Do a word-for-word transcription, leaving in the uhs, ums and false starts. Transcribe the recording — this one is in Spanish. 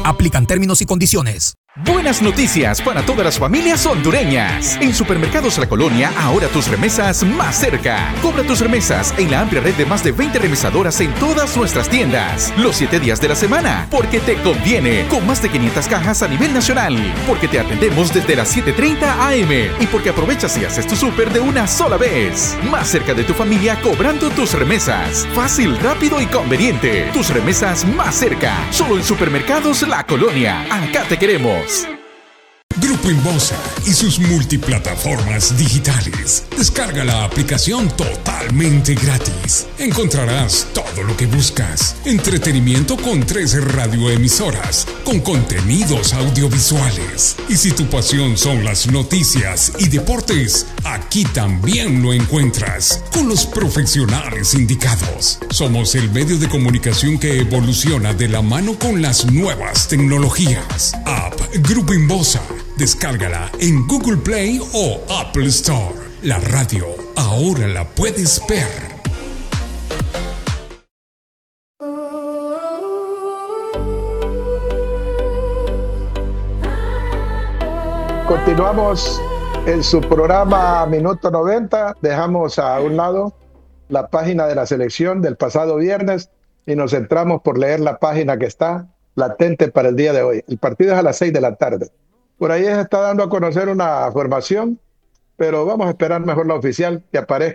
Aplican términos y condiciones. Buenas noticias para todas las familias hondureñas. En Supermercados La Colonia, ahora tus remesas más cerca. Cobra tus remesas en la amplia red de más de veinte remesadoras en todas nuestras tiendas. Los siete días de la semana, porque te conviene. Con más de quinientas cajas a nivel nacional. Porque te atendemos desde las siete treinta a eme. Y porque aprovechas y haces tu súper de una sola vez. Más cerca de tu familia cobrando tus remesas. Fácil, rápido y conveniente. Tus remesas más cerca. Solo en Supermercados La Colonia. Acá te queremos. Grupo Inbosa y sus multiplataformas digitales. Descarga la aplicación totalmente gratis. Encontrarás todo lo que buscas. Entretenimiento con tres radioemisoras, con contenidos audiovisuales. Y si tu pasión son las noticias y deportes, aquí también lo encuentras, con los profesionales indicados. Somos el medio de comunicación que evoluciona de la mano con las nuevas tecnologías. App Grupo Inbosa. Descárgala en Google Play o Apple Store. La radio ahora la puedes ver. Continuamos en su programa Minuto noventa. Dejamos a un lado la página de la selección del pasado viernes y nos centramos por leer la página que está latente para el día de hoy. El partido es a las seis de la tarde. Por ahí se está dando a conocer una formación, pero vamos a esperar mejor la oficial que aparezca